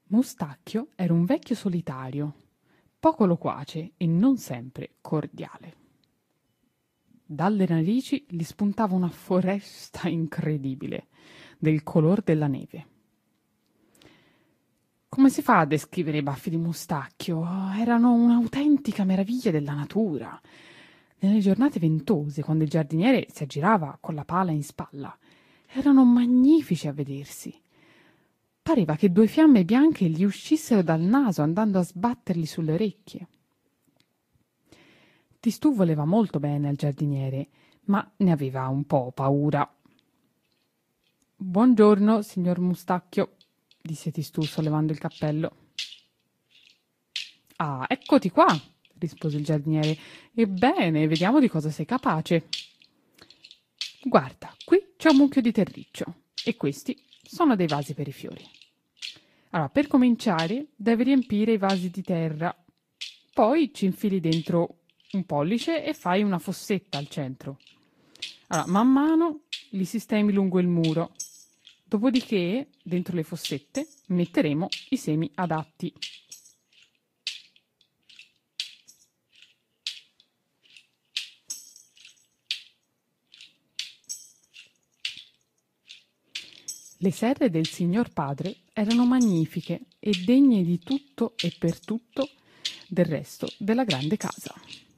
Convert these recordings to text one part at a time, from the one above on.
Mustacchio era un vecchio solitario, poco loquace e non sempre cordiale. Dalle narici gli spuntava una foresta incredibile, del color della neve. Come si fa a descrivere i baffi di Mustacchio? Erano un'autentica meraviglia della natura. Nelle giornate ventose, quando il giardiniere si aggirava con la pala in spalla, erano magnifici a vedersi. Pareva che due fiamme bianche gli uscissero dal naso andando a sbattergli sulle orecchie. Tistù voleva molto bene al giardiniere, ma ne aveva un po' paura. «Buongiorno, signor Mustacchio», disse Tistù sollevando il cappello. «Ah, eccoti qua», rispose il giardiniere. «Ebbene, vediamo di cosa sei capace. Guarda, qui c'è un mucchio di terriccio e questi sono dei vasi per i fiori. Allora, per cominciare, devi riempire i vasi di terra. Poi ci infili dentro un pollice e fai una fossetta al centro. Allora, man mano li sistemi lungo il muro. Dopodiché, dentro le fossette, metteremo i semi adatti. Le serre del signor padre erano magnifiche e degne di tutto e per tutto del resto della grande casa.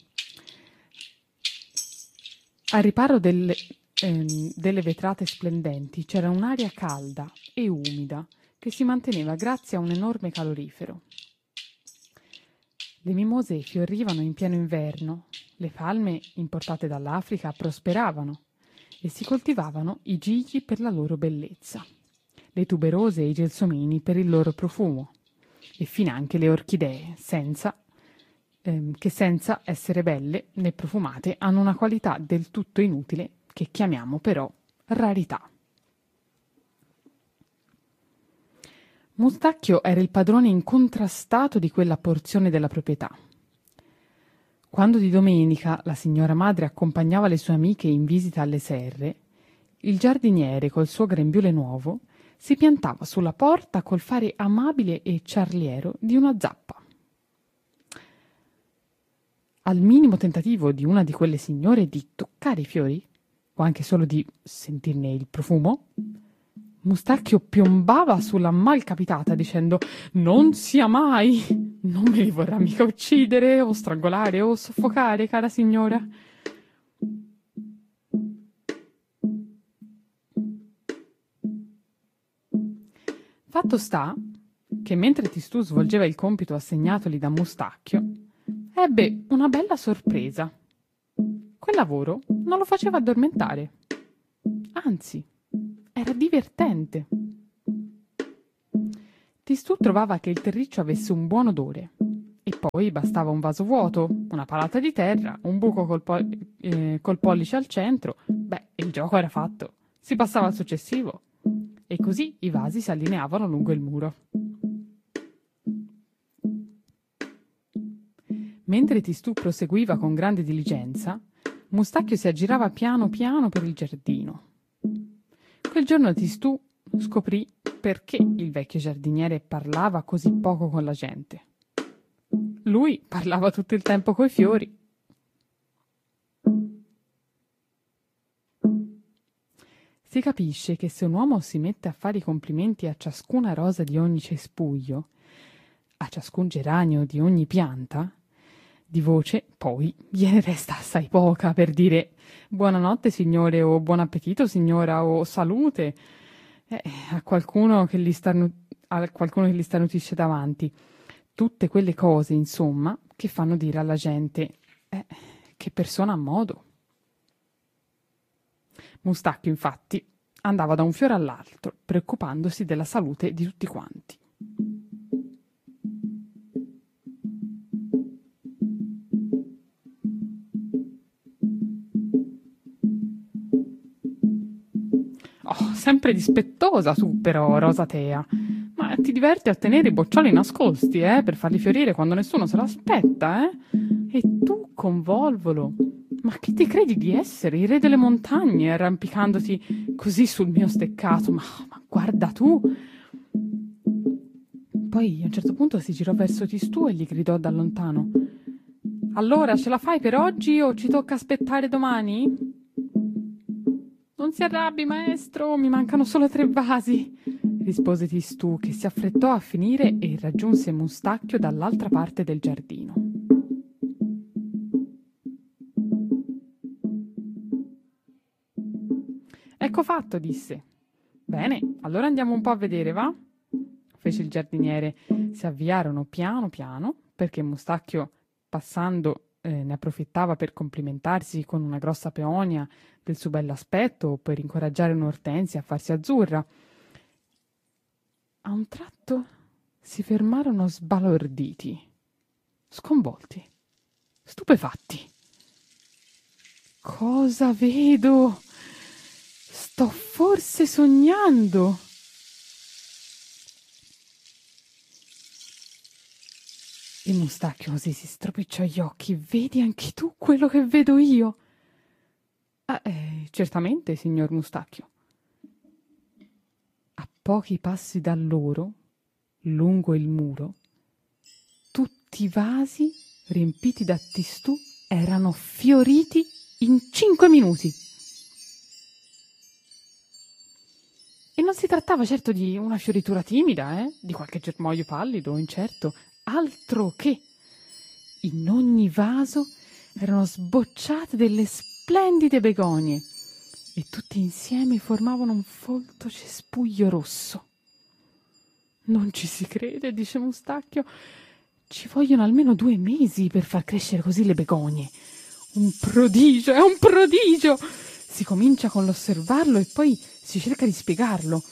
Al riparo delle vetrate splendenti c'era un'aria calda e umida che si manteneva grazie a un enorme calorifero. Le mimose fiorivano in pieno inverno, le palme importate dall'Africa prosperavano e si coltivavano i gigli per la loro bellezza, le tuberose e i gelsomini per il loro profumo e finanche le orchidee, che senza essere belle né profumate hanno una qualità del tutto inutile che chiamiamo però rarità. Mustacchio era il padrone incontrastato di quella porzione della proprietà. Quando di domenica la signora madre accompagnava le sue amiche in visita alle serre, il giardiniere col suo grembiule nuovo si piantava sulla porta col fare amabile e ciarliero di una zappa. Al minimo tentativo di una di quelle signore di toccare i fiori, o anche solo di sentirne il profumo, Mustacchio piombava sulla malcapitata dicendo «Non sia mai! Non me li vorrà mica uccidere o strangolare o soffocare, cara signora!» Fatto sta che mentre Tistù svolgeva il compito assegnatogli da Mustacchio, ebbe una bella sorpresa. Quel lavoro non lo faceva addormentare. Anzi, era divertente. Tistù trovava che il terriccio avesse un buon odore e poi bastava un vaso vuoto, una palata di terra, un buco col pollice al centro. Beh, il gioco era fatto. Si passava al successivo. E così i vasi si allineavano lungo il muro. Mentre Tistù proseguiva con grande diligenza, Mustacchio si aggirava piano piano per il giardino. Quel giorno Tistù scoprì perché il vecchio giardiniere parlava così poco con la gente. Lui parlava tutto il tempo coi fiori. Si capisce che se un uomo si mette a fare i complimenti a ciascuna rosa di ogni cespuglio, a ciascun geranio di ogni pianta, di voce poi gliene resta assai poca per dire «Buonanotte, signore», o «Buon appetito, signora», o «Salute» a qualcuno che gli starnutisce davanti. Tutte quelle cose, insomma, che fanno dire alla gente «Che persona a modo». Mustacchio, infatti, andava da un fiore all'altro, preoccupandosi della salute di tutti quanti. Oh, sempre dispettosa tu, però, Rosatea. Ma ti diverti a tenere i boccioli nascosti, per farli fiorire quando nessuno se l'aspetta, E tu, convolvolo, ma che ti credi di essere, il re delle montagne, arrampicandoti così sul mio steccato? Ma guarda tu! Poi a un certo punto si girò verso Tistù e gli gridò da lontano: «Allora, ce la fai per oggi o ci tocca aspettare domani?» «Non si arrabbi, maestro, mi mancano solo 3 vasi», rispose Tistù, che si affrettò a finire e raggiunse Mustacchio dall'altra parte del giardino. «Ecco fatto», disse. «Bene, allora andiamo un po' a vedere, va?» fece il giardiniere. Si avviarono piano piano, perché Mustacchio, passando, ne approfittava per complimentarsi con una grossa peonia del suo bell'aspetto o per incoraggiare un'ortensia a farsi azzurra. A un tratto si fermarono sbalorditi, sconvolti, stupefatti. «Cosa vedo? Sto forse sognando?» Il Mustacchio così si stropicciò gli occhi. «Vedi anche tu quello che vedo io?» Certamente, signor Mustacchio». A pochi passi da loro, lungo il muro, tutti i vasi riempiti da Tistù erano fioriti in 5 minuti. E non si trattava certo di una fioritura timida, di qualche germoglio pallido o incerto, altro che. In ogni vaso erano sbocciate delle splendide begonie e tutte insieme formavano un folto cespuglio rosso. «Non ci si crede», dice Mustacchio, «ci vogliono almeno 2 mesi per far crescere così le begonie. Un prodigio, è un prodigio!» Si comincia con l'osservarlo e poi si cerca di spiegarlo.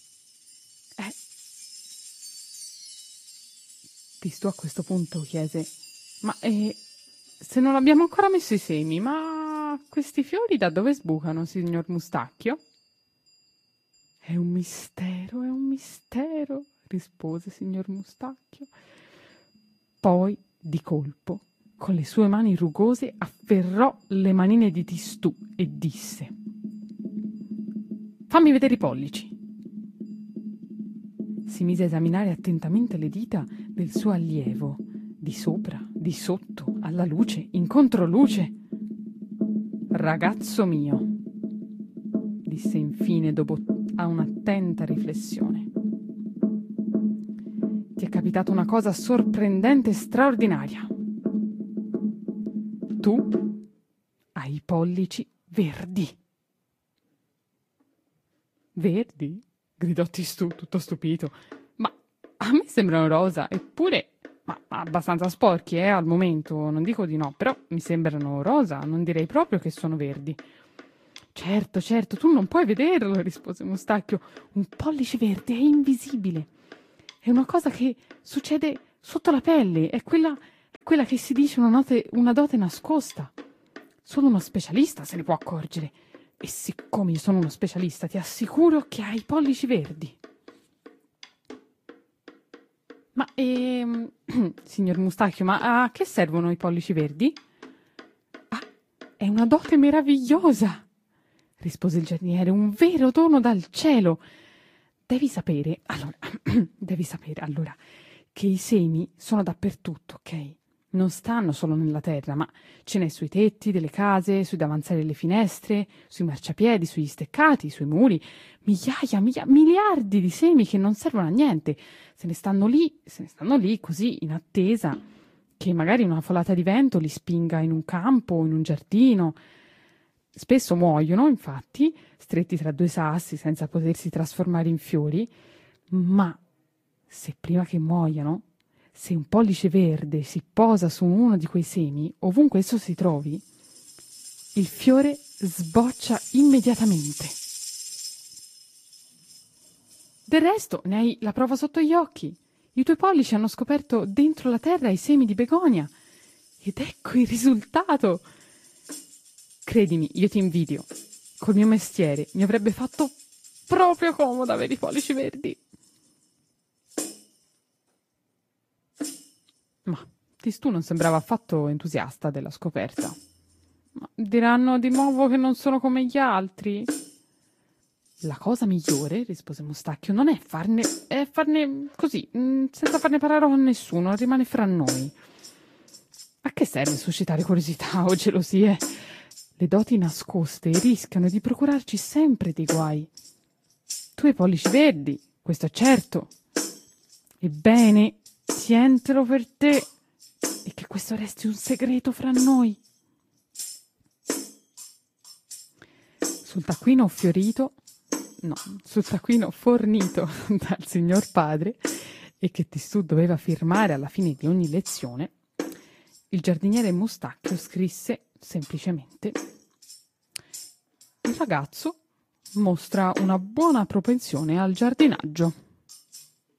Tistù a questo punto chiese: «Ma se non abbiamo ancora messo i semi, ma questi fiori da dove sbucano, signor Mustacchio?» È un mistero», rispose signor Mustacchio. Poi, di colpo, con le sue mani rugose afferrò le manine di Tistù e disse: «Fammi vedere i pollici». Si mise a esaminare attentamente le dita del suo allievo, di sopra, di sotto, alla luce, in controluce. «Ragazzo mio», disse infine dopo a un'attenta riflessione, «ti è capitata una cosa sorprendente e straordinaria. Tu hai i pollici verdi». «Verdi?» gridò Tistù, tutto stupito. «Ma a me sembrano rosa, eppure abbastanza sporchi, al momento, non dico di no, però mi sembrano rosa, non direi proprio che sono verdi». Certo, tu non puoi vederlo», rispose Mustacchio. «Un pollice verde è invisibile. È una cosa che succede sotto la pelle, è quella che si dice una dote nascosta. Solo uno specialista se ne può accorgere. E siccome io sono uno specialista, ti assicuro che hai i pollici verdi». «Ma, signor Mustacchio, ma a che servono i pollici verdi?» «È una dote meravigliosa», rispose il giardiniere, «un vero dono dal cielo. Devi sapere allora che i semi sono dappertutto, ok? Non stanno solo nella terra, ma ce n'è sui tetti delle case, sui davanzali delle finestre, sui marciapiedi, sugli steccati, sui muri. Miliardi di semi che non servono a niente. Se ne stanno lì così in attesa che magari una folata di vento li spinga in un campo o in un giardino. Spesso muoiono, infatti, stretti tra 2 sassi senza potersi trasformare in fiori, ma se prima che muoiano, se un pollice verde si posa su uno di quei semi, ovunque esso si trovi, il fiore sboccia immediatamente. Del resto ne hai la prova sotto gli occhi. I tuoi pollici hanno scoperto dentro la terra i semi di begonia. Ed ecco il risultato. Credimi, io ti invidio. Col mio mestiere mi avrebbe fatto proprio comodo avere i pollici verdi. Ma Tistù non sembrava affatto entusiasta della scoperta. «Ma diranno di nuovo che non sono come gli altri?» La cosa migliore, rispose Mustacchio, non è farne così, senza farne parlare con nessuno, rimane fra noi. A che serve suscitare curiosità o gelosie? Le doti nascoste rischiano di procurarci sempre dei guai. Tu hai i pollici verdi, questo è certo. Ebbene, tientelo per te e che questo resti un segreto fra noi. Sul taccuino fornito dal signor padre e che Tistù doveva firmare alla fine di ogni lezione, il giardiniere Mustacchio scrisse semplicemente: il ragazzo mostra una buona propensione al giardinaggio.